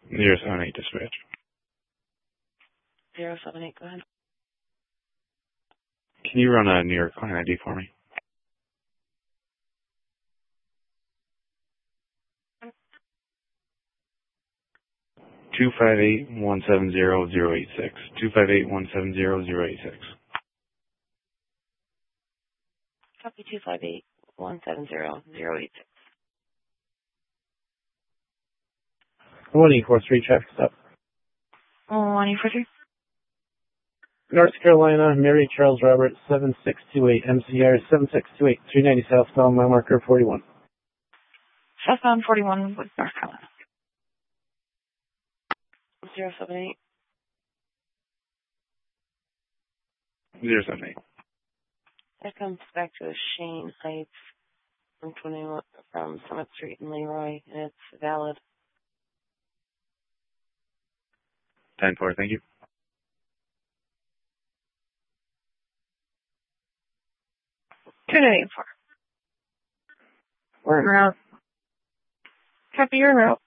078 dispatch. 078, go ahead. Can you run a New York client ID for me? 258-170-086. 258-170-086. Copy 258-170-086. 1843 traffic stop. 1843. North Carolina, Mary Charles Robert, 7628, MCR 7628, 390 southbound, mile marker 41. Southbound 41 with North Carolina. 078. 078. That comes back to Shane Heights from Summit Street in Leroy, and it's valid. 10-4, thank you. 294. We're en route. Copy your route.